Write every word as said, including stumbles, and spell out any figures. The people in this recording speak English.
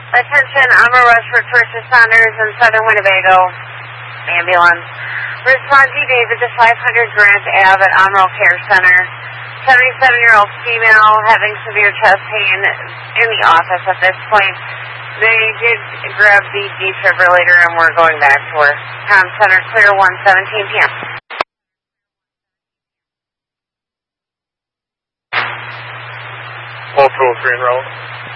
Attention, I'm a Rushford First Responders in Southern Winnebago. Ambulance. Respondee David to five hundred Grant Ave at Amaro Care Center. seventy-seven-year-old female having severe chest pain in the office at this point. They did grab the defibrillator and we're going back to her. Com Center clear, one seventeen p m All two oh three in route.